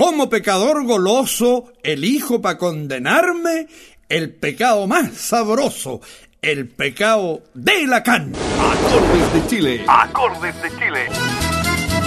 Como pecador goloso, elijo para condenarme el pecado más sabroso, el pecado de Lacan. Acordes de Chile. Acordes de Chile.